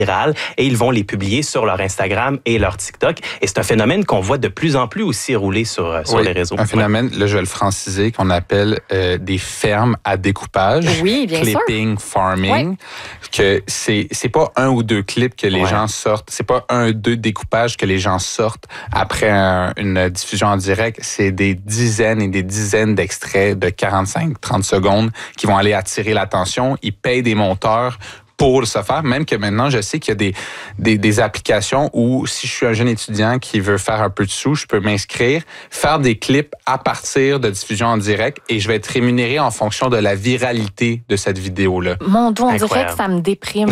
virales et ils vont les publier sur leur Instagram et leur TikTok. Et c'est un phénomène qu'on voit de plus en plus aussi rouler sur les réseaux. Un phénomène, là je vais le franciser, qu'on appelle des fermes à découpage. Oui, bien sûr. Clipping farming. Oui. Que c'est pas un ou deux clips que les gens sortent. C'est pas un ou deux découpages que les gens sortent après une diffusion en direct. C'est des dizaines et des dizaines d'extraits de 45-30 secondes qui vont aller attirer l'attention. Ils payent des monteurs pour se faire, même que maintenant, je sais qu'il y a des applications où si je suis un jeune étudiant qui veut faire un peu de sous, je peux m'inscrire, faire des clips à partir de diffusion en direct et je vais être rémunéré en fonction de la viralité de cette vidéo-là. Mon Dieu, on dirait que ça me déprime.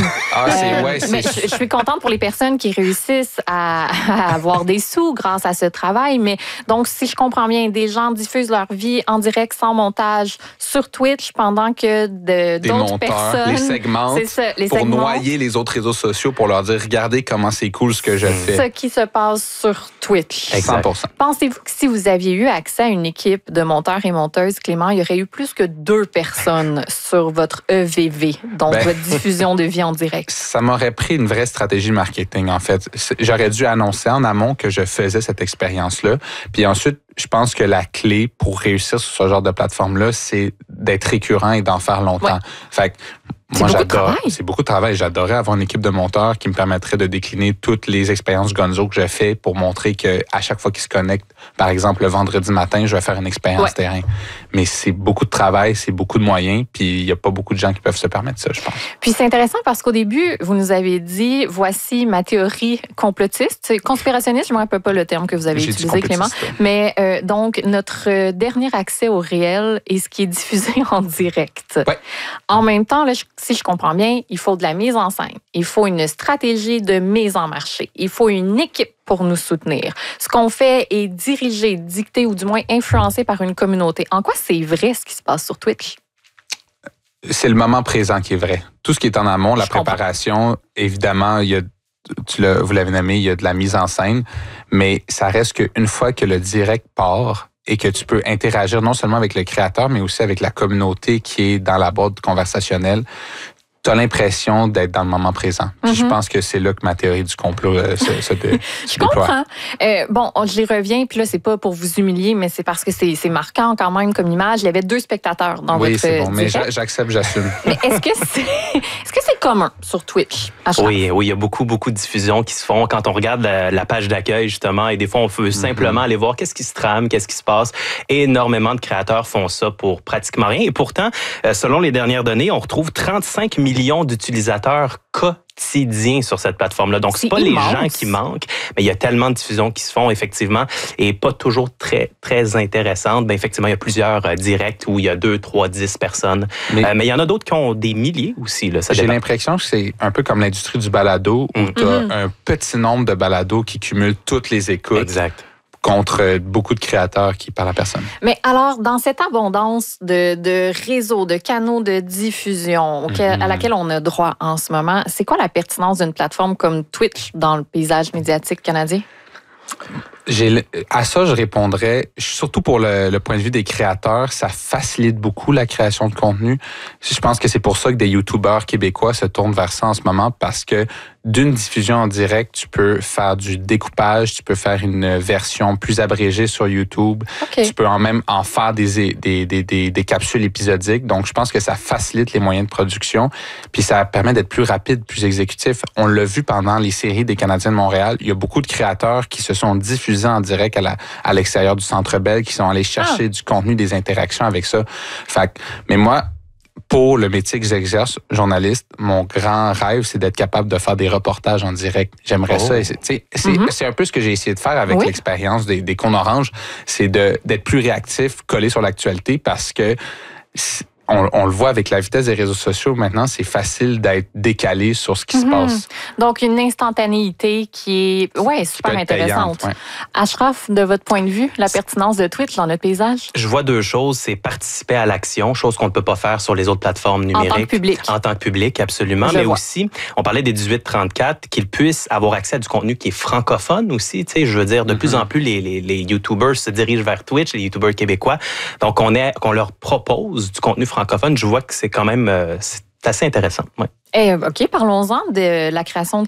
Mais je suis contente pour les personnes qui réussissent à avoir des sous grâce à ce travail. Mais donc, si je comprends bien, des gens diffusent leur vie en direct sans montage sur Twitch pendant que d'autres personnes... les segmentent. C'est ça. Pour noyer les autres réseaux sociaux, pour leur dire, regardez comment c'est cool ce que je fais. Ce qui se passe sur Twitch. 100%. Pensez-vous que si vous aviez eu accès à une équipe de monteurs et monteuses, Clément, il y aurait eu plus que 2 personnes sur votre EVV, donc votre diffusion de vie en direct? Ça m'aurait pris une vraie stratégie marketing, en fait. J'aurais dû annoncer en amont que je faisais cette expérience-là. Puis ensuite, je pense que la clé pour réussir sur ce genre de plateforme-là, c'est d'être récurrent et d'en faire longtemps. Ouais. Fait que moi, c'est beaucoup de travail. J'adorais avoir une équipe de monteurs qui me permettrait de décliner toutes les expériences Gonzo que je fais pour montrer que à chaque fois qu'ils se connectent, par exemple, le vendredi matin, je vais faire une expérience terrain. Mais c'est beaucoup de travail, c'est beaucoup de moyens, puis il n'y a pas beaucoup de gens qui peuvent se permettre ça, je pense. Puis c'est intéressant parce qu'au début, vous nous avez dit, voici ma théorie complotiste, conspirationniste, je ne me rappelle pas le terme que vous avez utilisé, Clément. Mais donc, notre dernier accès au réel est ce qui est diffusé en direct. Ouais. En même temps, là, si je comprends bien, il faut de la mise en scène. Il faut une stratégie de mise en marché. Il faut une équipe pour nous soutenir. Ce qu'on fait est dirigé, dicté ou du moins influencé par une communauté. En quoi c'est vrai ce qui se passe sur Twitch? C'est le moment présent qui est vrai. Tout ce qui est en amont, la préparation, évidemment, il y a, vous l'avez nommé, il y a de la mise en scène, mais ça reste qu'une fois que le direct part, et que tu peux interagir non seulement avec le créateur, mais aussi avec la communauté qui est dans la boîte conversationnelle, tu as l'impression d'être dans le moment présent. Je pense que c'est là que ma théorie du complot se déploie. Je comprends. Bon, j'y reviens, puis là, c'est pas pour vous humilier, mais c'est parce que c'est marquant quand même comme image. Il y avait 2 spectateurs dans votre c'est bon, mais direct. j'accepte, j'assume. Mais est-ce que c'est commun sur Twitch? Oui, il y a beaucoup de diffusions qui se font quand on regarde la page d'accueil, justement, et des fois, on peut simplement aller voir qu'est-ce qui se trame, qu'est-ce qui se passe. Énormément de créateurs font ça pour pratiquement rien. Et pourtant, selon les dernières données, on retrouve 35 millions d'utilisateurs quotidiens sur cette plateforme-là. Donc, c'est pas immense. Les gens qui manquent, mais il y a tellement de diffusions qui se font, effectivement, et pas toujours très, très intéressantes. Bien, effectivement, il y a plusieurs directs où il y a 2, 3, 10 personnes. Mais il y en a d'autres qui ont des milliers aussi. Là, j'ai l'impression que c'est un peu comme l'industrie du balado, où tu as un petit nombre de balados qui cumulent toutes les écoutes. Exact. Contre beaucoup de créateurs qui parlent à personne. Mais alors, dans cette abondance de réseaux, de canaux de diffusion à laquelle on a droit en ce moment, c'est quoi la pertinence d'une plateforme comme Twitch dans le paysage médiatique canadien? À ça, je répondrais, surtout pour le point de vue des créateurs, ça facilite beaucoup la création de contenu. Je pense que c'est pour ça que des YouTubeurs québécois se tournent vers ça en ce moment, parce que d'une diffusion en direct, tu peux faire du découpage, tu peux faire une version plus abrégée sur YouTube, tu peux même en faire des capsules épisodiques. Donc, je pense que ça facilite les moyens de production, puis ça permet d'être plus rapide, plus exécutif. On l'a vu pendant les séries des Canadiens de Montréal. Il y a beaucoup de créateurs qui se sont diffusés en direct à l'extérieur du Centre Bell, qui sont allés chercher du contenu, des interactions avec ça. Mais moi, pour le métier que j'exerce, journaliste, mon grand rêve, c'est d'être capable de faire des reportages en direct. J'aimerais ça. C'est un peu ce que j'ai essayé de faire avec l'expérience des Cônes Orange, c'est d'être plus réactif, collé sur l'actualité, parce que on le voit avec la vitesse des réseaux sociaux maintenant, c'est facile d'être décalé sur ce qui se passe. Donc, une instantanéité qui est super intéressante. Payante, Ashraf, de votre point de vue, la pertinence de Twitch dans notre paysage? Je vois 2 choses. C'est participer à l'action, chose qu'on ne peut pas faire sur les autres plateformes numériques. En tant que public. En tant que public, absolument. Mais aussi, on parlait des 18-34, qu'ils puissent avoir accès à du contenu qui est francophone aussi. Tu sais, je veux dire, de plus en plus, les YouTubers se dirigent vers Twitch, les YouTubers québécois. Donc, qu'on leur propose du contenu francophone, je vois que c'est quand même c'est assez intéressant. Ouais. OK, parlons-en de la création de